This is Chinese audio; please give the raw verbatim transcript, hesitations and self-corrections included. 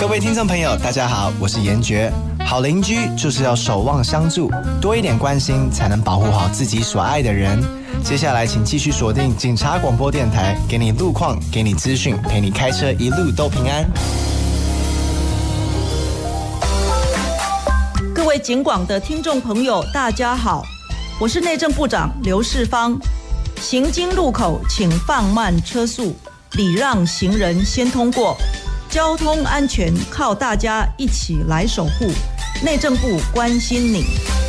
位听众朋友，大家好，我是严爵。好邻居就是要守望相助，多一点关心，才能保护好自己所爱的人。接下来，请继续锁定警察广播电台，给你路况，给你资讯，陪你开车一路都平安。 各位警广的听众朋友，大家好，我是内政部长刘世芳。行经路口，请放慢车速，礼让行人先通过。交通安全靠大家一起来守护，内政部关心你。